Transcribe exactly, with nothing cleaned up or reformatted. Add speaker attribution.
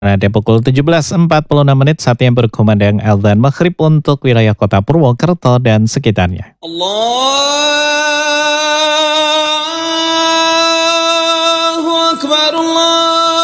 Speaker 1: Ada pukul tujuh belas empat puluh enam menit saatnya berkumandang adzan maghrib untuk wilayah kota Purwokerto dan sekitarnya.
Speaker 2: Allahu Akbar, Allah.